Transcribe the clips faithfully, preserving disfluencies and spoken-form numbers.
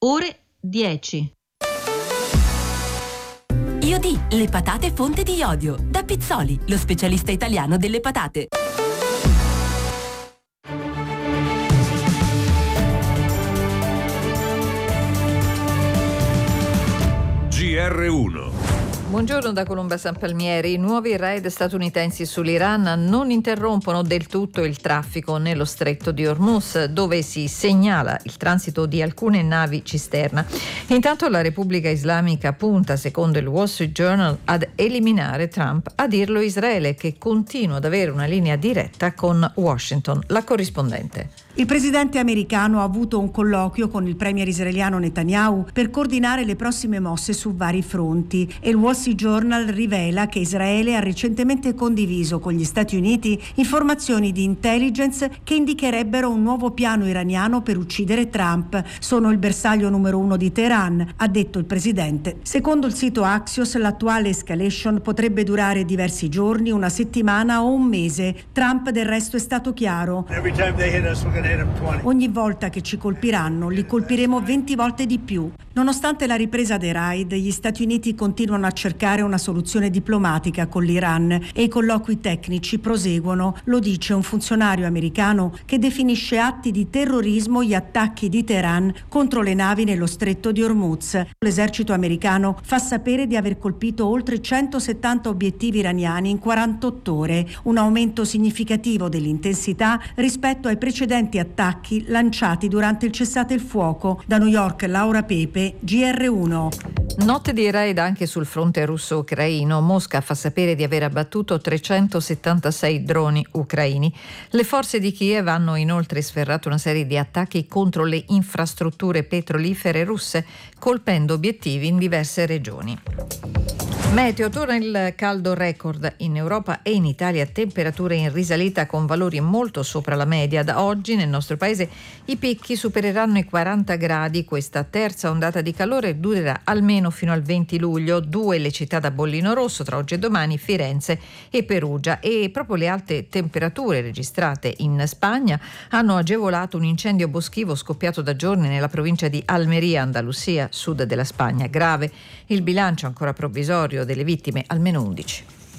ore dieci. Iodi, le patate fonte di iodio. Da Pizzoli, lo specialista italiano delle patate. G R uno. Buongiorno da Colomba San Palmieri. I nuovi raid statunitensi sull'Iran non interrompono del tutto il traffico nello stretto di Hormuz, dove si segnala il transito di alcune navi cisterna. Intanto la Repubblica Islamica punta, secondo il Wall Street Journal, ad eliminare Trump, a dirlo Israele, che continua ad avere una linea diretta con Washington. La corrispondente. Il presidente americano ha avuto un colloquio con il premier israeliano Netanyahu per coordinare le prossime mosse su vari fronti, e il Wall Street Journal rivela che Israele ha recentemente condiviso con gli Stati Uniti informazioni di intelligence che indicherebbero un nuovo piano iraniano per uccidere Trump. Sono il bersaglio numero uno di Teheran, ha detto il presidente. Secondo il sito Axios, l'attuale escalation potrebbe durare diversi giorni, una settimana o un mese. Trump del resto è stato chiaro. Ogni volta che ci colpiranno, li colpiremo venti volte di più. Nonostante la ripresa dei raid, gli Stati Uniti continuano a cercare una soluzione diplomatica con l'Iran e i colloqui tecnici proseguono. Lo dice un funzionario americano che definisce atti di terrorismo gli attacchi di Teheran contro le navi nello stretto di Hormuz. L'esercito americano fa sapere di aver colpito oltre centosettanta obiettivi iraniani in quarantotto ore, un aumento significativo dell'intensità rispetto ai precedenti attacchi lanciati durante il cessate il fuoco. Da New York, Laura Pepe, G R uno. Notte di raid anche sul fronte russo-ucraino. Mosca fa sapere di aver abbattuto trecentosettantasei droni ucraini. Le forze di Kiev hanno inoltre sferrato una serie di attacchi contro le infrastrutture petrolifere russe, colpendo obiettivi in diverse regioni. Meteo, torna il caldo record in Europa e in Italia, temperature in risalita con valori molto sopra la media. Da oggi nel nostro paese i picchi supereranno i quaranta gradi. Questa terza ondata di calore durerà almeno fino al venti luglio. Due le città da bollino rosso tra oggi e domani, Firenze e Perugia, e proprio le alte temperature registrate in Spagna hanno agevolato un incendio boschivo scoppiato da giorni nella provincia di Almeria, Andalusia, sud della Spagna. Grave il bilancio ancora provvisorio delle vittime, almeno undici.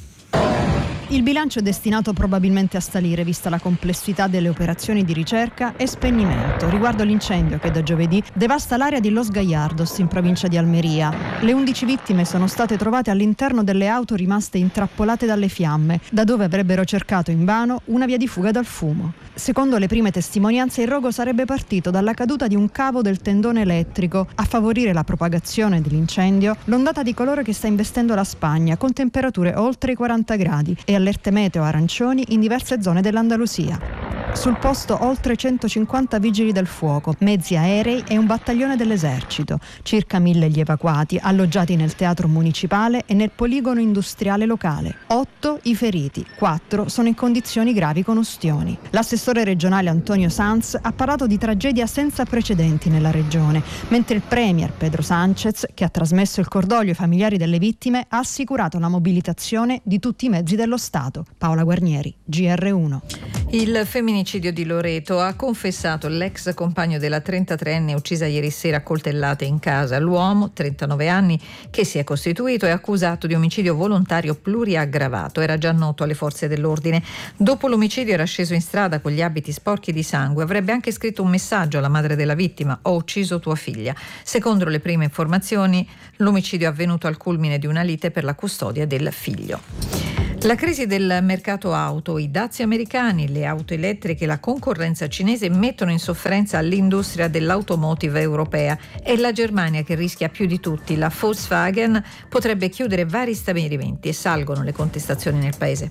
Il bilancio è destinato probabilmente a salire, vista la complessità delle operazioni di ricerca e spegnimento riguardo l'incendio che da giovedì devasta l'area di Los Gallardos in provincia di Almeria. Le undici vittime sono state trovate all'interno delle auto rimaste intrappolate dalle fiamme, da dove avrebbero cercato invano una via di fuga dal fumo. Secondo le prime testimonianze, il rogo sarebbe partito dalla caduta di un cavo del tendone elettrico. A favorire la propagazione dell'incendio, l'ondata di calore che sta investendo la Spagna, con temperature oltre i quaranta gradi e allerte meteo arancioni in diverse zone dell'Andalusia. Sul posto oltre centocinquanta vigili del fuoco, mezzi aerei e un battaglione dell'esercito, circa mille gli evacuati alloggiati nel teatro municipale e nel poligono industriale locale. Otto i feriti, quattro sono in condizioni gravi con ustioni. L'assessore regionale Antonio Sanz ha parlato di tragedia senza precedenti nella regione, mentre il premier Pedro Sánchez, che ha trasmesso il cordoglio ai familiari delle vittime, ha assicurato la mobilitazione di tutti i mezzi dello Stato. Paola Guarnieri, G R uno. Il femminicidio di Loreto. Ha confessato l'ex compagno della trentatreenne uccisa ieri sera a coltellate in casa. L'uomo, trentanove anni, che si è costituito, è accusato di omicidio volontario pluriaggravato. Era già noto alle forze dell'ordine. Dopo l'omicidio era sceso in strada con gli abiti sporchi di sangue. Avrebbe anche scritto un messaggio alla madre della vittima: ho ucciso tua figlia. Secondo le prime informazioni, l'omicidio è avvenuto al culmine di una lite per la custodia del figlio. La crisi del mercato auto, i dazi americani, le auto elettriche e la concorrenza cinese mettono in sofferenza l'industria dell'automotive europea. È la Germania che rischia più di tutti. La Volkswagen potrebbe chiudere vari stabilimenti e salgono le contestazioni nel paese.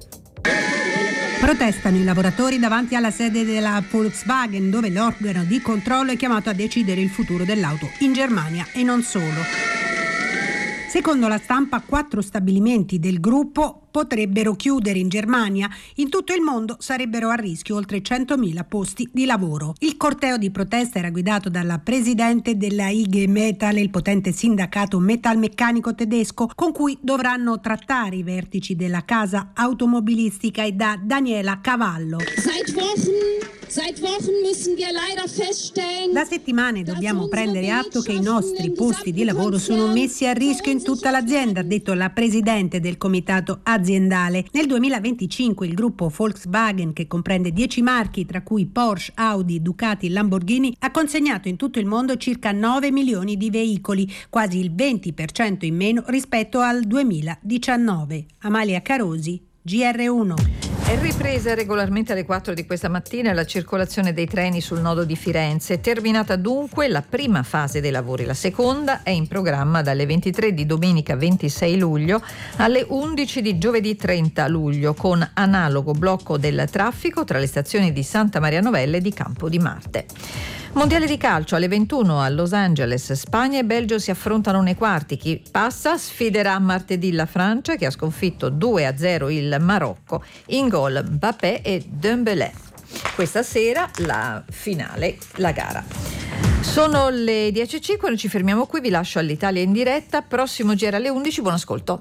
Protestano i lavoratori davanti alla sede della Volkswagen, dove l'organo di controllo è chiamato a decidere il futuro dell'auto in Germania e non solo. Secondo la stampa, quattro stabilimenti del gruppo potrebbero chiudere in Germania. In tutto il mondo sarebbero a rischio oltre centomila posti di lavoro. Il corteo di protesta era guidato dalla presidente della I G Metall, il potente sindacato metalmeccanico tedesco, con cui dovranno trattare i vertici della casa automobilistica, e da Daniela Cavallo. Seit Wochen, seit Wochen müssen wir leider feststellen. Da settimane dobbiamo prendere atto che i nostri posti di lavoro sono messi a rischio in tutta l'azienda, ha detto la presidente del comitato aziendale. Nel duemilaventicinque il gruppo Volkswagen, che comprende dieci marchi tra cui Porsche, Audi, Ducati e Lamborghini, ha consegnato in tutto il mondo circa nove milioni di veicoli, quasi il venti per cento in meno rispetto al duemiladiciannove. Amalia Carosi, G R uno. È ripresa regolarmente alle quattro di questa mattina la circolazione dei treni sul nodo di Firenze. È terminata dunque la prima fase dei lavori. La seconda è in programma dalle ventitré di domenica ventisei luglio alle undici di giovedì trenta luglio, con analogo blocco del traffico tra le stazioni di Santa Maria Novella e di Campo di Marte. Mondiale di calcio alle ventuno a Los Angeles. Spagna e Belgio si affrontano nei quarti. Chi passa sfiderà martedì la Francia, che ha sconfitto due a zero il Marocco. In gol Mbappé e Dembélé. Questa sera la finale, la gara. Sono le dieci e cinque, noi ci fermiamo qui, vi lascio all'Italia in diretta. Prossimo giro alle undici, buon ascolto.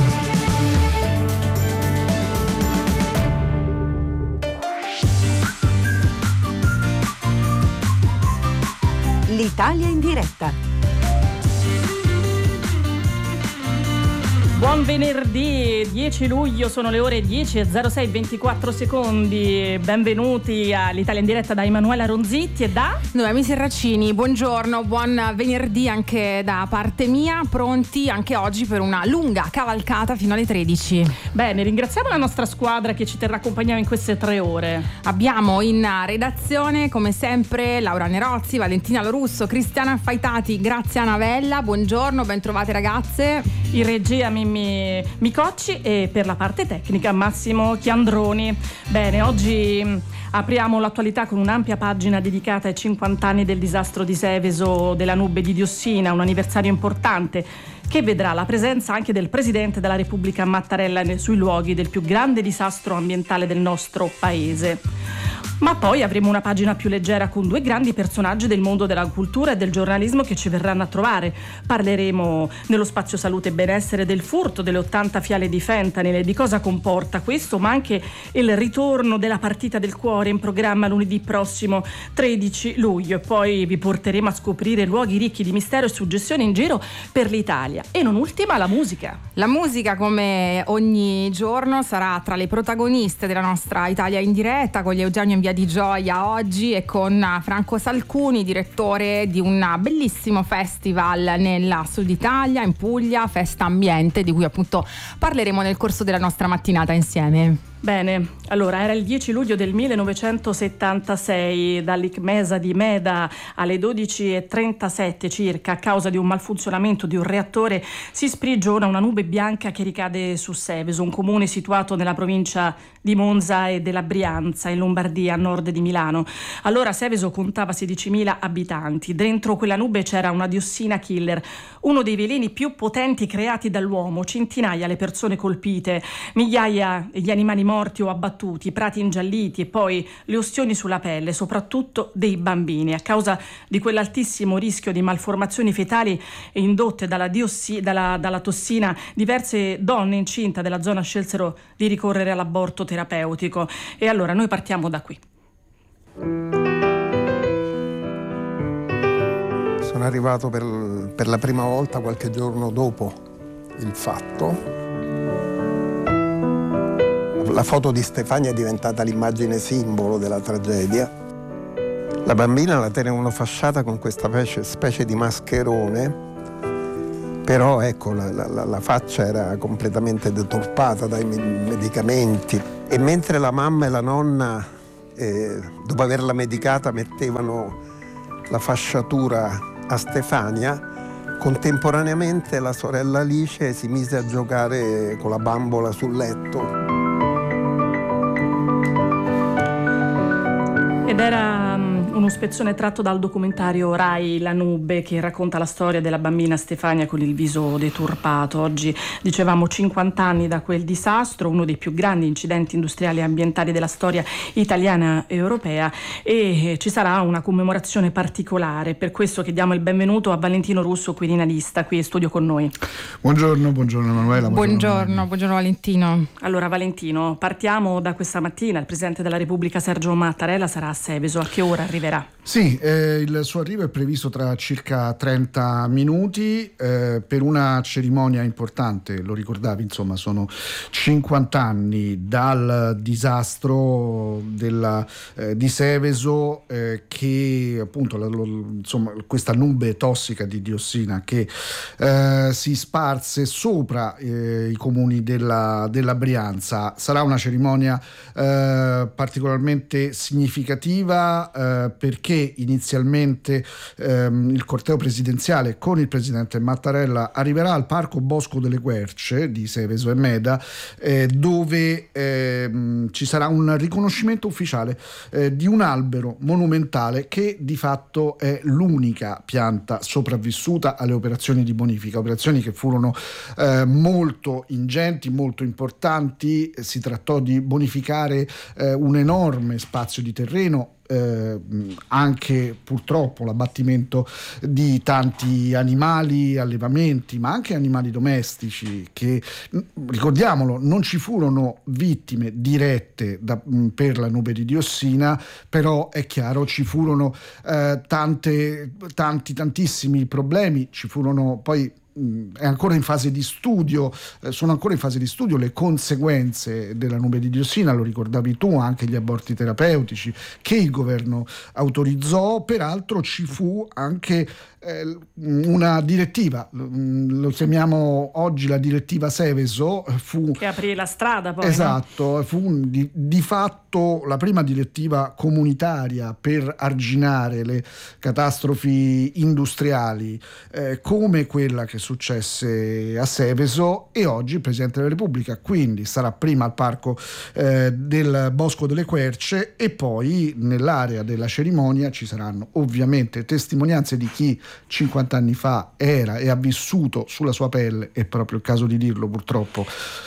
L'Italia in diretta. Buon venerdì dieci luglio, sono le ore dieci e zero sei ventiquattro secondi. Benvenuti all'Italia in diretta da Emanuela Ronzitti e da Noemi Serracini. Buongiorno, buon venerdì anche da parte mia, pronti anche oggi per una lunga cavalcata fino alle tredici. Bene, ringraziamo la nostra squadra che ci terrà compagnia in queste tre ore. Abbiamo in redazione come sempre Laura Nerozzi, Valentina Lorusso, Cristiana Faitati, Grazia Navella. Buongiorno, ben trovate ragazze. In regia Mimmi Micocci e per la parte tecnica Massimo Chiandroni. Bene, oggi apriamo l'attualità con un'ampia pagina dedicata ai cinquanta anni del disastro di Seveso della nube di diossina, un anniversario importante che vedrà la presenza anche del Presidente della Repubblica Mattarella sui luoghi del più grande disastro ambientale del nostro paese. Ma poi avremo una pagina più leggera con due grandi personaggi del mondo della cultura e del giornalismo che ci verranno a trovare. Parleremo nello spazio salute e benessere del furto delle ottanta fiale di fentanyl e di cosa comporta questo, ma anche il ritorno della partita del cuore in programma lunedì prossimo tredici luglio. E poi vi porteremo a scoprire luoghi ricchi di mistero e suggestioni in giro per l'Italia. E non ultima la musica. La musica, come ogni giorno, sarà tra le protagoniste della nostra Italia in diretta, con gli Eugenio in Via di Gioia oggi e con Franco Salcuni, direttore di un bellissimo festival nella Sud Italia, in Puglia, Festa Ambiente, di cui appunto parleremo nel corso della nostra mattinata insieme. Bene, allora era il dieci luglio del millenovecentosettantasei, dall'Icmesa di Meda alle dodici e trentasette circa, a causa di un malfunzionamento di un reattore, si sprigiona una nube bianca che ricade su Seveso, un comune situato nella provincia di Monza e della Brianza, in Lombardia, a nord di Milano. Allora Seveso contava sedicimila abitanti. Dentro quella nube c'era una diossina killer, uno dei veleni più potenti creati dall'uomo, centinaia le persone colpite, migliaia gli animali morti o abbattuti, prati ingialliti e poi le ustioni sulla pelle, soprattutto dei bambini. A causa di quell'altissimo rischio di malformazioni fetali indotte dalla, diossi, dalla, dalla tossina, diverse donne incinte della zona scelsero di ricorrere all'aborto terapeutico. E allora noi partiamo da qui. Sono arrivato per, per la prima volta qualche giorno dopo il fatto. La foto di Stefania è diventata l'immagine simbolo della tragedia. La bambina la tenevano fasciata con questa specie di mascherone, però ecco, la, la, la faccia era completamente deturpata dai medicamenti. E mentre la mamma e la nonna, eh, dopo averla medicata, mettevano la fasciatura a Stefania, contemporaneamente la sorella Alice si mise a giocare con la bambola sul letto. Ed era um, uno spezzone tratto dal documentario Rai La Nube, che racconta la storia della bambina Stefania con il viso deturpato. Oggi dicevamo cinquanta anni da quel disastro, uno dei più grandi incidenti industriali e ambientali della storia italiana e europea, e ci sarà una commemorazione particolare. Per questo che diamo il benvenuto a Valentino Russo, quirinalista, qui in studio con noi. Buongiorno, buongiorno Emanuela. Buongiorno, buongiorno, buongiorno Valentino. Allora Valentino, partiamo da questa mattina. Il Presidente della Repubblica Sergio Mattarella sarà a Seveso. A che ora arriverà? arriverà. Sì, eh, il suo arrivo è previsto tra circa trenta minuti eh, per una cerimonia importante, lo ricordavi, insomma sono cinquanta anni dal disastro della, eh, di Seveso eh, che appunto la, lo, insomma questa nube tossica di diossina che eh, si sparse sopra eh, i comuni della, della Brianza. Sarà una cerimonia eh, particolarmente significativa eh, perché inizialmente ehm, il corteo presidenziale con il presidente Mattarella arriverà al parco Bosco delle Querce di Seveso e Meda eh, dove ehm, ci sarà un riconoscimento ufficiale eh, di un albero monumentale che di fatto è l'unica pianta sopravvissuta alle operazioni di bonifica, operazioni che furono eh, molto ingenti, molto importanti. Si trattò di bonificare eh, un enorme spazio di terreno, Eh, anche purtroppo l'abbattimento di tanti animali, allevamenti, ma anche animali domestici che, ricordiamolo, non ci furono vittime dirette da, per la nube di diossina, però è chiaro ci furono eh, tante, tanti, tantissimi problemi, ci furono poi è ancora in fase di studio, eh, sono ancora in fase di studio le conseguenze della nube di diossina, lo ricordavi tu, anche gli aborti terapeutici che il governo autorizzò. Peraltro ci fu anche eh, una direttiva, lo chiamiamo oggi la direttiva Seveso, fu che aprì la strada poi. Esatto, no? fu di, di fatto la prima direttiva comunitaria per arginare le catastrofi industriali eh, come quella che successe a Seveso, e oggi il Presidente della Repubblica quindi sarà prima al parco eh, del Bosco delle Querce e poi nell'area della cerimonia ci saranno ovviamente testimonianze di chi cinquanta anni fa era e ha vissuto sulla sua pelle, è proprio il caso di dirlo purtroppo,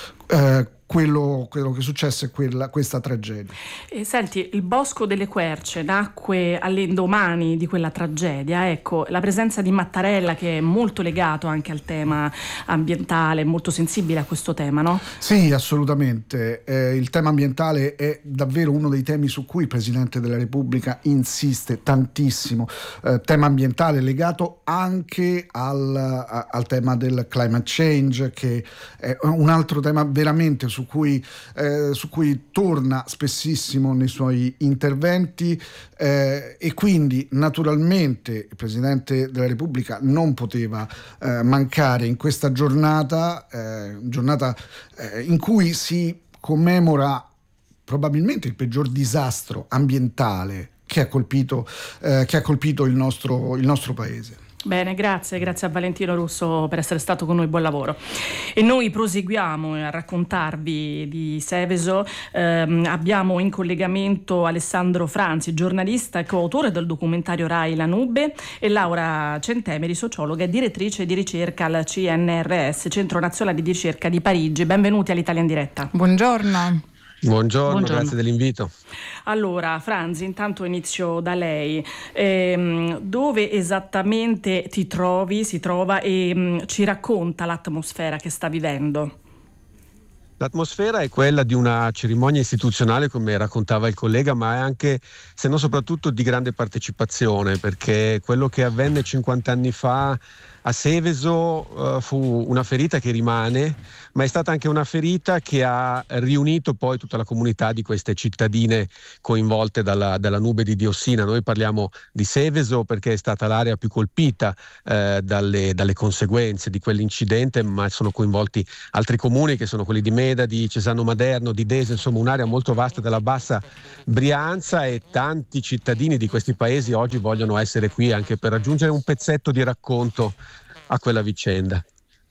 eh, Quello, quello che successe, quella, questa tragedia. E senti, il Bosco delle Querce nacque all'indomani di quella tragedia. Ecco, la presenza di Mattarella, che è molto legato anche al tema ambientale, molto sensibile a questo tema, no? Sì, assolutamente. Eh, il tema ambientale è davvero uno dei temi su cui il Presidente della Repubblica insiste tantissimo. Eh, tema ambientale legato anche al, a, al tema del climate change, che è un altro tema veramente su Su cui, eh, su cui torna spessissimo nei suoi interventi eh, e quindi naturalmente il Presidente della Repubblica non poteva eh, mancare in questa giornata, eh, giornata eh, in cui si commemora probabilmente il peggior disastro ambientale che ha colpito, eh, che ha colpito il nostro, il nostro paese. Bene, grazie, grazie a Valentino Russo per essere stato con noi, buon lavoro. E noi proseguiamo a raccontarvi di Seveso. Eh, abbiamo in collegamento Alessandro Franzi, giornalista e coautore del documentario Rai La Nube, e Laura Centemeri, sociologa e direttrice di ricerca al C N R S, Centro Nazionale di Ricerca di Parigi. Benvenuti all'Italia in diretta. Buongiorno. Buongiorno, Buongiorno, grazie dell'invito. Allora, Franzi, intanto inizio da lei. Ehm, dove esattamente ti trovi, si trova e mh, ci racconta l'atmosfera che sta vivendo? L'atmosfera è quella di una cerimonia istituzionale, come raccontava il collega, ma è anche, se non soprattutto, di grande partecipazione, perché quello che avvenne cinquanta anni fa a Seveso uh, fu una ferita che rimane, ma è stata anche una ferita che ha riunito poi tutta la comunità di queste cittadine coinvolte dalla, dalla nube di diossina. Noi parliamo di Seveso perché è stata l'area più colpita eh, dalle, dalle conseguenze di quell'incidente, ma sono coinvolti altri comuni che sono quelli di Meda, di Cesano Maderno, di Desio, insomma un'area molto vasta della bassa Brianza, e tanti cittadini di questi paesi oggi vogliono essere qui anche per raggiungere un pezzetto di racconto a quella vicenda.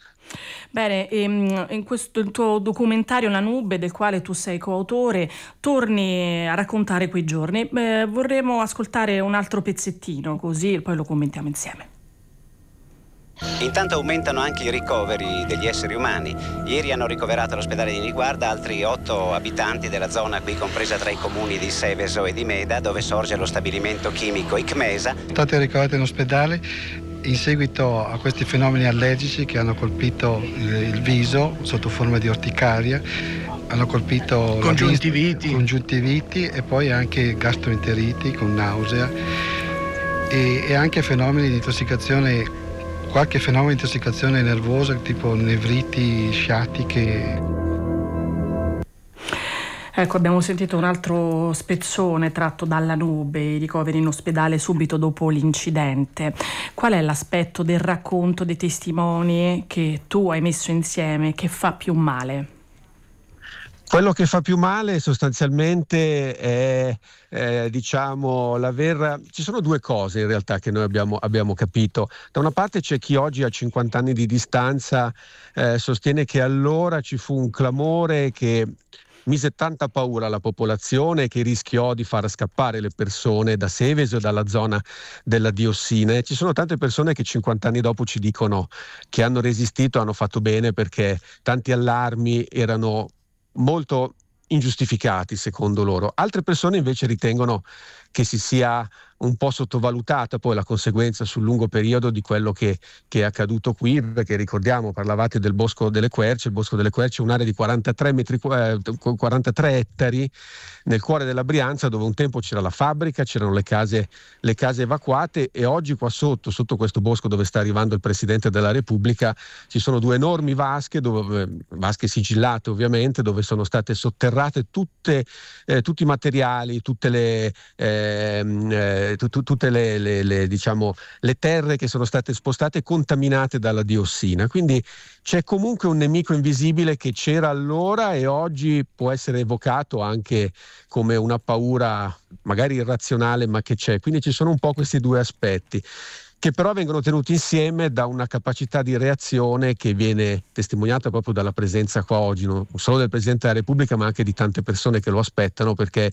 Bene, in questo il tuo documentario La Nube, del quale tu sei coautore, torni a raccontare quei giorni. Eh, vorremmo ascoltare un altro pezzettino, così poi lo commentiamo insieme. Intanto aumentano anche i ricoveri degli esseri umani. Ieri hanno ricoverato all'ospedale di Niguarda altri otto abitanti della zona qui compresa tra i comuni di Seveso e di Meda, dove sorge lo stabilimento chimico Icmesa. State ricoverati in ospedale in seguito a questi fenomeni allergici che hanno colpito il, il viso sotto forma di orticaria, hanno colpito congiuntiviti. La congiuntiviti e poi anche gastroenteriti con nausea e, e anche fenomeni di intossicazione, qualche fenomeno di intossicazione nervosa tipo nevriti sciatiche. Ecco, abbiamo sentito un altro spezzone tratto dalla Nube, i ricoveri in ospedale subito dopo l'incidente. Qual è l'aspetto del racconto dei testimoni che tu hai messo insieme che fa più male? Quello che fa più male sostanzialmente è eh, diciamo l'aver... Ci sono due cose in realtà che noi abbiamo, abbiamo capito. Da una parte c'è chi oggi a cinquanta anni di distanza eh, sostiene che allora ci fu un clamore che mise tanta paura alla popolazione che rischiò di far scappare le persone da Seveso e dalla zona della diossina. E ci sono tante persone che cinquanta anni dopo ci dicono che hanno resistito, hanno fatto bene perché tanti allarmi erano molto ingiustificati secondo loro. Altre persone invece ritengono che si sia un po' sottovalutata poi la conseguenza sul lungo periodo di quello che, che è accaduto qui, perché ricordiamo, parlavate del Bosco delle Querce. Il Bosco delle Querce è un'area di quarantatré metri, eh, quarantatré ettari nel cuore della Brianza, dove un tempo c'era la fabbrica, c'erano le case, le case evacuate, e oggi qua sotto, sotto questo bosco dove sta arrivando il Presidente della Repubblica, ci sono due enormi vasche, dove, vasche sigillate ovviamente, dove sono state sotterrate tutte, eh, tutti i materiali, tutte le eh, tutte le, le, le, diciamo, le terre che sono state spostate e contaminate dalla diossina. Quindi c'è comunque un nemico invisibile che c'era allora e oggi può essere evocato anche come una paura magari irrazionale, ma che c'è. Quindi ci sono un po' questi due aspetti, che però vengono tenuti insieme da una capacità di reazione che viene testimoniata proprio dalla presenza qua oggi, non solo del Presidente della Repubblica, ma anche di tante persone che lo aspettano, perché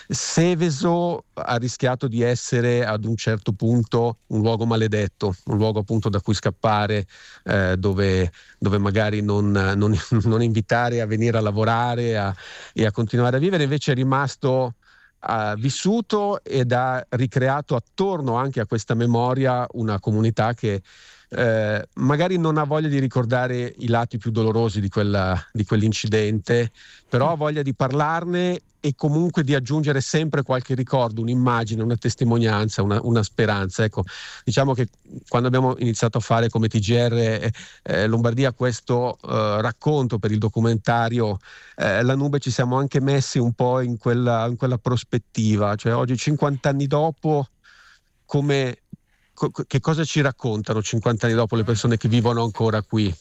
Seveso ha rischiato di essere ad un certo punto un luogo maledetto, un luogo appunto da cui scappare, eh, dove, dove magari non, non, non invitare a venire a lavorare a, e a continuare a vivere. Invece è rimasto ha vissuto ed ha ricreato attorno anche a questa memoria una comunità che eh, magari non ha voglia di ricordare i lati più dolorosi di, quella, di quell'incidente, però ha voglia di parlarne e comunque di aggiungere sempre qualche ricordo, un'immagine, una testimonianza, una, una speranza. Ecco, diciamo che quando abbiamo iniziato a fare come T G R eh, Lombardia questo eh, racconto per il documentario eh, La Nube, ci siamo anche messi un po' in quella, in quella prospettiva, cioè oggi cinquanta anni dopo come, co- che cosa ci raccontano cinquanta anni dopo le persone che vivono ancora qui?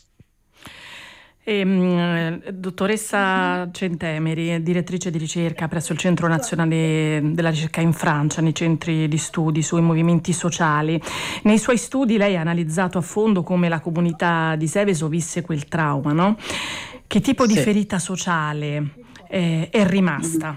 E, mh, dottoressa Centemeri, direttrice di ricerca presso il Centro Nazionale della Ricerca in Francia, nei centri di studi sui movimenti sociali. Nei suoi studi lei ha analizzato a fondo come la comunità di Seveso visse quel trauma, no? Che tipo di sì. ferita sociale eh, è rimasta?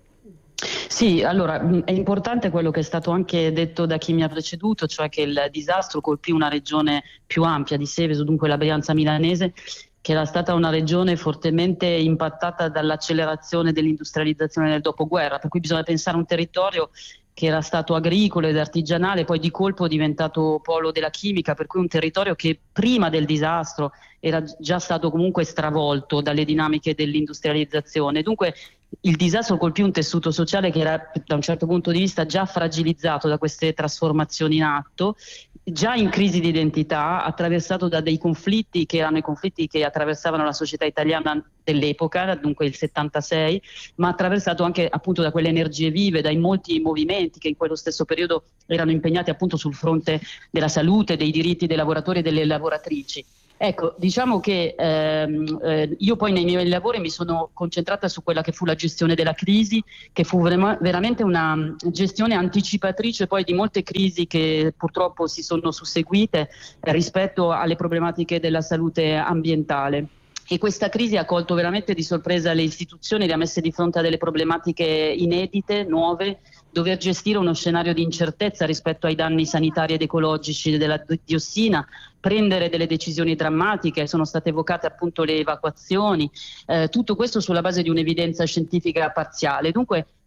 Sì, allora è importante quello che è stato anche detto da chi mi ha preceduto, cioè che il disastro colpì una regione più ampia di Seveso, dunque la Brianza milanese, che era stata una regione fortemente impattata dall'accelerazione dell'industrializzazione del dopoguerra, per cui bisogna pensare a un territorio che era stato agricolo ed artigianale, poi di colpo è diventato polo della chimica, per cui un territorio che prima del disastro era già stato comunque stravolto dalle dinamiche dell'industrializzazione. Dunque il disastro colpì un tessuto sociale che era da un certo punto di vista già fragilizzato da queste trasformazioni in atto, già in crisi di identità, attraversato da dei conflitti che erano i conflitti che attraversavano la società italiana dell'epoca, dunque il settantasei, ma attraversato anche appunto da quelle energie vive, dai molti movimenti che in quello stesso periodo erano impegnati appunto sul fronte della salute, dei diritti dei lavoratori e delle lavoratrici. Ecco, diciamo che ehm, eh, io poi nei miei lavori mi sono concentrata su quella che fu la gestione della crisi, che fu verema- veramente una gestione anticipatrice poi di molte crisi che purtroppo si sono susseguite eh, rispetto alle problematiche della salute ambientale. E questa crisi ha colto veramente di sorpresa le istituzioni, le ha messe di fronte a delle problematiche inedite, nuove, dover gestire uno scenario di incertezza rispetto ai danni sanitari ed ecologici della diossina, prendere delle decisioni drammatiche, sono state evocate appunto le evacuazioni, eh, tutto questo sulla base di un'evidenza scientifica parziale. Dunque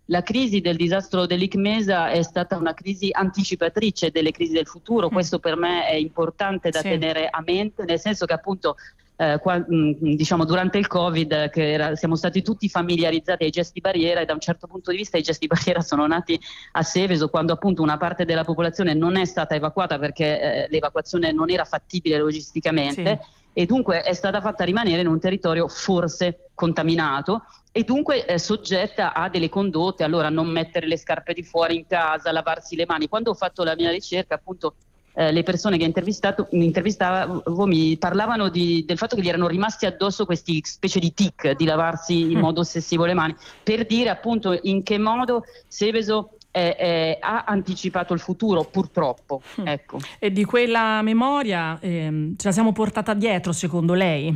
la crisi del disastro dell'Icmesa è stata una crisi anticipatrice delle crisi del futuro. Mm. Questo per me è importante da sì. tenere a mente, nel senso che appunto eh, qua, mh, diciamo durante il Covid che era, siamo stati tutti familiarizzati ai gesti barriera, e da un certo punto di vista i gesti barriera sono nati a Seveso quando appunto una parte della popolazione non è stata evacuata perché eh, l'evacuazione non era fattibile logisticamente. Sì. E dunque è stata fatta rimanere in un territorio forse contaminato e dunque è soggetta a delle condotte, allora non mettere le scarpe di fuori in casa, lavarsi le mani. Quando ho fatto la mia ricerca, appunto eh, le persone che intervistato, mi intervistavo mi parlavano di, del fatto che gli erano rimasti addosso questi specie di tic di lavarsi in modo ossessivo le mani, per dire appunto in che modo Seveso Eh, eh, ha anticipato il futuro, purtroppo. Ecco. E di quella memoria ehm, ce la siamo portata dietro, secondo lei?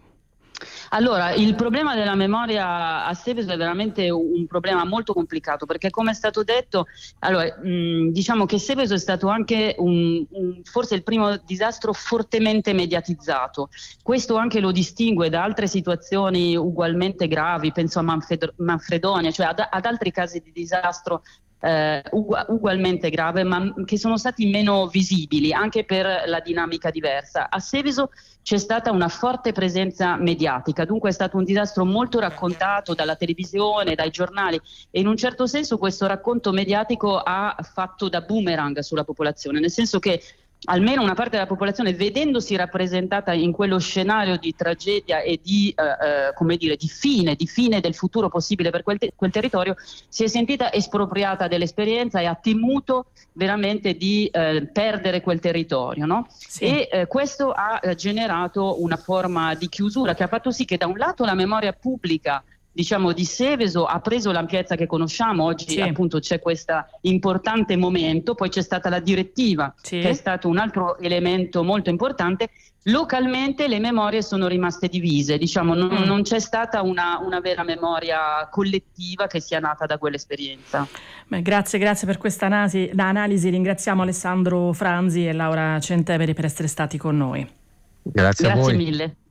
Allora, il problema della memoria a Seveso è veramente un problema molto complicato, perché come è stato detto, allora, mh, diciamo che Seveso è stato anche un, un, forse il primo disastro fortemente mediatizzato. Questo anche lo distingue da altre situazioni ugualmente gravi, penso a Manfred- Manfredonia, cioè ad, ad altri casi di disastro Uh, ugualmente grave, ma che sono stati meno visibili anche per la dinamica diversa. A Seveso c'è stata una forte presenza mediatica, dunque è stato un disastro molto raccontato dalla televisione, dai giornali, e in un certo senso questo racconto mediatico ha fatto da boomerang sulla popolazione, nel senso che almeno una parte della popolazione, vedendosi rappresentata in quello scenario di tragedia e di, eh, eh, come dire, di fine, di fine del futuro possibile per quel, te- quel territorio, si è sentita espropriata dell'esperienza e ha temuto veramente di eh, perdere quel territorio, no? Sì. E eh, questo ha eh, generato una forma di chiusura che ha fatto sì che da un lato la memoria pubblica, diciamo, di Seveso ha preso l'ampiezza che conosciamo. Oggi sì. appunto c'è questo importante momento, poi c'è stata la direttiva sì. che è stato un altro elemento molto importante. Localmente le memorie sono rimaste divise, diciamo, non, mm. non c'è stata una, una vera memoria collettiva che sia nata da quell'esperienza. Beh, grazie, grazie per questa analisi, analisi. Ringraziamo Alessandro Franzi e Laura Centeveri per essere stati con noi. Grazie, grazie a voi. Grazie mille.